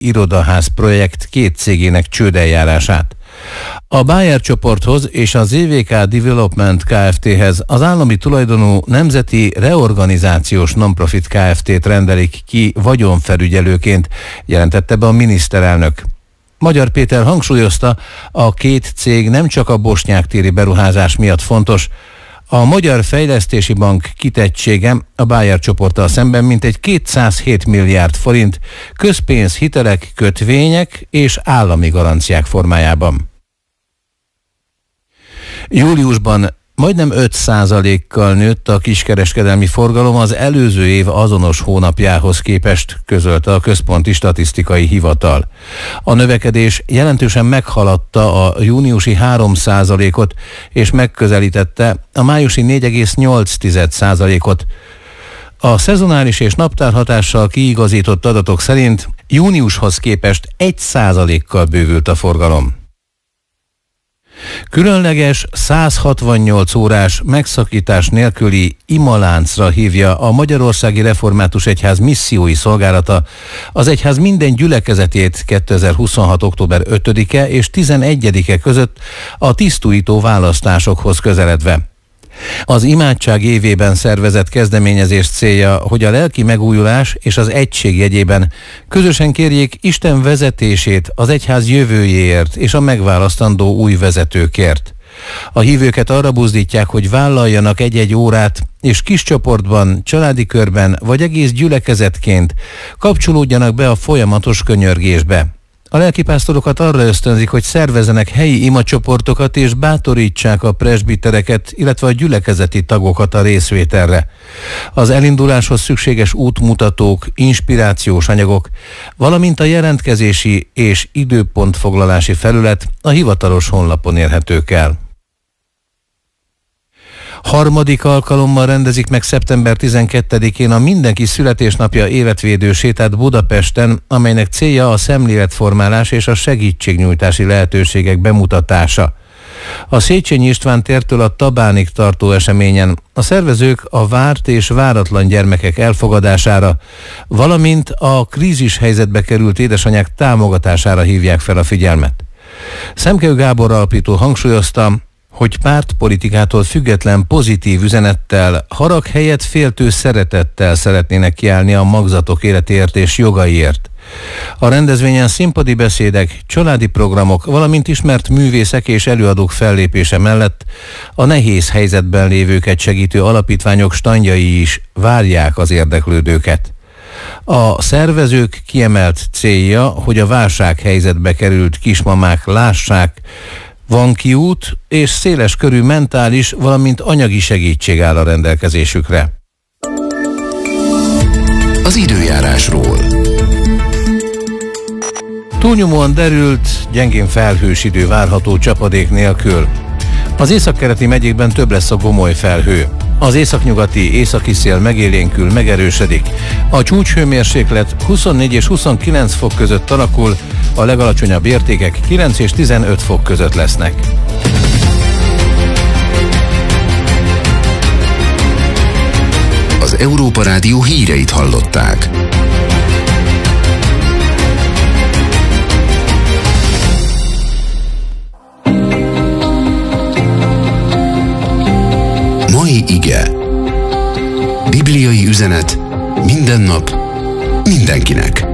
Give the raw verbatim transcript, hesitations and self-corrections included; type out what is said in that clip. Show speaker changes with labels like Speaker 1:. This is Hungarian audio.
Speaker 1: irodaház projekt két cégének csődeljárását. A Bayer csoporthoz és a zé vé ká Development Kft-hez az állami tulajdonú Nemzeti Reorganizációs Nonprofit Kft-t rendelik ki vagyonfelügyelőként, jelentette be a miniszterelnök. Magyar Péter hangsúlyozta, a két cég nem csak a bosnyák-téri beruházás miatt fontos. A Magyar Fejlesztési Bank kitettsége a Bayer csoporttal szemben mintegy kétszázhét milliárd forint közpénz, hitelek, kötvények és állami garanciák formájában. Júliusban majdnem öt százalékkal nőtt a kiskereskedelmi forgalom az előző év azonos hónapjához képest, közölte a Központi Statisztikai Hivatal. A növekedés jelentősen meghaladta a júniusi három százalékot, és megközelítette a májusi négy egész nyolc százalékot. A szezonális és naptárhatással kiigazított adatok szerint júniushoz képest egy százalékkal bővült a forgalom. Különleges száz hatvannyolc órás megszakítás nélküli imaláncra hívja a Magyarországi Református Egyház missziói szolgálata az egyház minden gyülekezetét kétezer-huszonhat. október ötödike és tizenegyedike között a tisztújító választásokhoz közeledve. Az imádság évében szervezett kezdeményezés célja, hogy a lelki megújulás és az egység jegyében közösen kérjék Isten vezetését az egyház jövőjéért és a megválasztandó új vezetőkért. A hívőket arra buzdítják, hogy vállaljanak egy-egy órát, és kis csoportban, családi körben vagy egész gyülekezetként kapcsolódjanak be a folyamatos könyörgésbe. A lelkipásztorokat arra ösztönzik, hogy szervezzenek helyi imacsoportokat és bátorítsák a presbitereket, illetve a gyülekezeti tagokat a részvételre. Az elinduláshoz szükséges útmutatók, inspirációs anyagok, valamint a jelentkezési és időpontfoglalási felület a hivatalos honlapon érhetők el. Harmadik alkalommal rendezik meg szeptember tizenkettedikén a Mindenki születésnapja életvédő sétát Budapesten, amelynek célja a szemléletformálás és a segítségnyújtási lehetőségek bemutatása. A Széchenyi István tértől a Tabánig tartó eseményen a szervezők a várt és váratlan gyermekek elfogadására, valamint a krízis helyzetbe került édesanyák támogatására hívják fel a figyelmet. Szemkő Gábor alapító hangsúlyozta, hogy pártpolitikától független pozitív üzenettel, harag helyett féltő szeretettel szeretnének kiállni a magzatok életéért és jogaiért. A rendezvényen színpadi beszédek, családi programok, valamint ismert művészek és előadók fellépése mellett a nehéz helyzetben lévőket segítő alapítványok standjai is várják az érdeklődőket. A szervezők kiemelt célja, hogy a válsághelyzetbe került kismamák lássák, van kiút és széles körű mentális, valamint anyagi segítség áll a rendelkezésükre.
Speaker 2: Az időjárásról.
Speaker 1: Túlnyomóan derült, gyengén felhős idő várható csapadék nélkül. Az északkeleti megyékben több lesz a gomoly felhő. Az északnyugati északi szél megélénkül, megerősödik. A csúcshőmérséklet huszonnégy és huszonkilenc fok között alakul, a legalacsonyabb értékek kilenc és tizenöt fok között lesznek.
Speaker 2: Az Európa Rádió híreit hallották. Mai ige. Bibliai üzenet minden nap, mindenkinek.